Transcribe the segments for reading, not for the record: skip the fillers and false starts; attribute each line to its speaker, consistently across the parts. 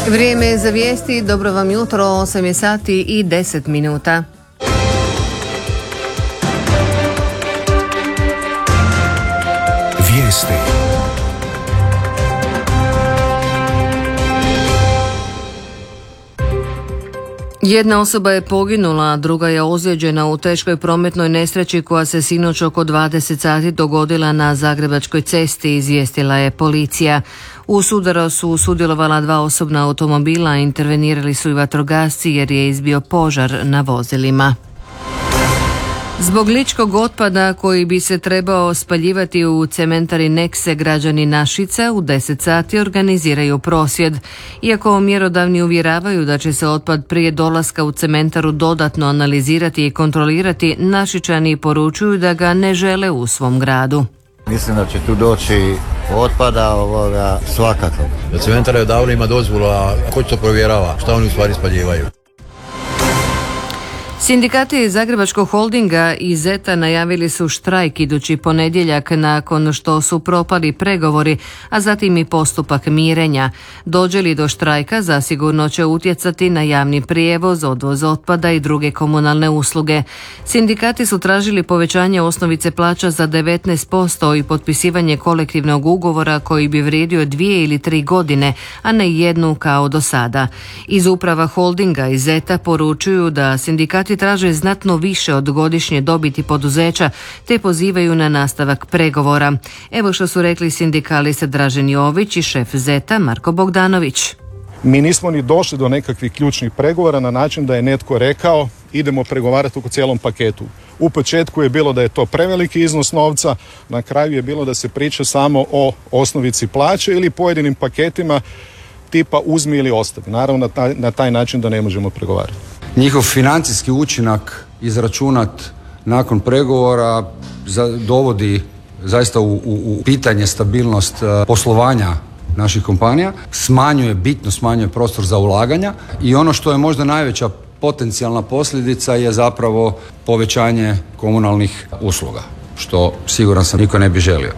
Speaker 1: Vrijeme je za vijesti. Dobro vam jutro, 8 je sati i 10 minuta.
Speaker 2: Vijesti.
Speaker 1: Jedna osoba je poginula, a druga je ozlijeđena u teškoj prometnoj nesreći koja se sinoć oko 20 sati dogodila na Zagrebačkoj cesti, izvijestila je policija. U sudaru su sudjelovala 2 osobna automobila, intervenirali su i vatrogasci jer je izbio požar na vozilima. Zbog ličkog otpada koji bi se trebao spaljivati u cementari Nekse, građani Našica u 10 sati organiziraju prosvjed. Iako mjerodavni uvjeravaju da će se otpad prije dolaska u cementaru dodatno analizirati i kontrolirati, Našičani poručuju da ga ne žele u svom gradu.
Speaker 3: Mislim da će tu doći otpada svakako.
Speaker 4: Cementar je davno ima dozvolu, a ko će to provjerava? Šta oni u stvari spaljivaju?
Speaker 1: Sindikati Zagrebačkog holdinga i ZET-a najavili su štrajk idući ponedjeljak nakon što su propali pregovori, a zatim i postupak mirenja. Dođe li do štrajka, zasigurno će utjecati na javni prijevoz, odvoz otpada i druge komunalne usluge. Sindikati su tražili povećanje osnovice plaća za 19% i potpisivanje kolektivnog ugovora koji bi vrijedio 2 ili 3 godine, a ne jednu kao do sada. Iz uprava holdinga i ZET-a poručuju da sindikati traže znatno više od godišnje dobiti poduzeća te pozivaju na nastavak pregovora. Evo što su rekli sindikalist Dražen Jović i šef ZET-a Marko Bogdanović.
Speaker 5: Mi nismo ni došli do nekakvih ključnih pregovora na način da je netko rekao idemo pregovarati oko cijelom paketu. U početku je bilo da je to preveliki iznos novca, na kraju je bilo da se priča samo o osnovici plaće ili pojedinim paketima tipa uzmi ili ostavi. Naravno na taj način da ne možemo pregovarati.
Speaker 6: Njihov financijski učinak izračunat nakon pregovora dovodi zaista u pitanje stabilnost poslovanja naših kompanija, bitno smanjuje prostor za ulaganja i ono što je možda najveća potencijalna posljedica je zapravo povećanje komunalnih usluga, što siguran sam niko ne bi želio.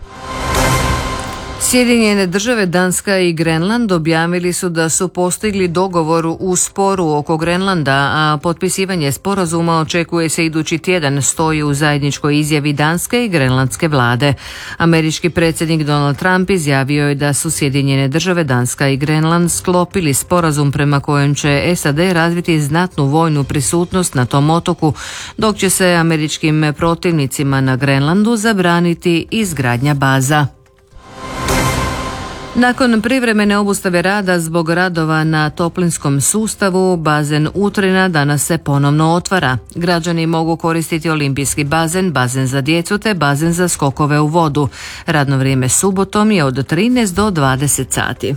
Speaker 1: Sjedinjene države, Danska i Grenland objavili su da su postigli dogovor u sporu oko Grenlanda, a potpisivanje sporazuma očekuje se idući tjedan, stoji u zajedničkoj izjavi Danske i Grenlandske vlade. Američki predsjednik Donald Trump izjavio je da su Sjedinjene države, Danska i Grenland sklopili sporazum prema kojem će SAD razviti znatnu vojnu prisutnost na tom otoku, dok će se američkim protivnicima na Grenlandu zabraniti izgradnja baza. Nakon privremene obustave rada zbog radova na toplinskom sustavu, bazen Utrina danas se ponovno otvara. Građani mogu koristiti olimpijski bazen, bazen za djecu te bazen za skokove u vodu. Radno vrijeme subotom je od 13 do 20 sati.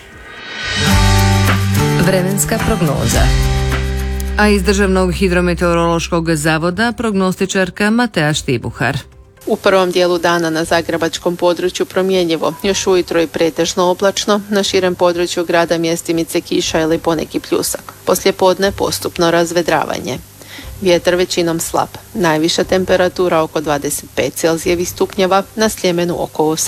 Speaker 1: Vremenska prognoza. A iz Državnog hidrometeorološkog zavoda prognostičarka Matea Štibuhar.
Speaker 7: U prvom dijelu dana na zagrebačkom području promjenjivo, još ujutro i pretežno oblačno, na širem području grada mjestimice kiša ili poneki pljusak. Poslijepodne postupno razvedravanje. Vjetar većinom slab, najviša temperatura oko 25 Celzijevih stupnjeva, na Sljemenu oko 18.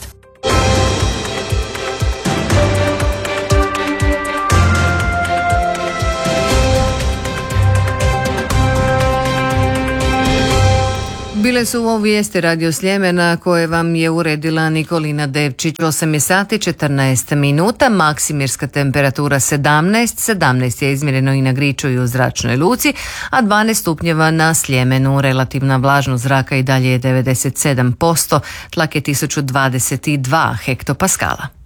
Speaker 1: Bile su ovo vijesti Radio Sljemena koje vam je uredila Nikolina Devčić. 8 je sati 14 minuta, maksimirska temperatura 17 je izmjereno i na Griču i u zračnoj luci, a 12 stupnjeva na Sljemenu. Relativna vlažnost zraka i dalje je 97%, tlak je 1022 hektopaskala.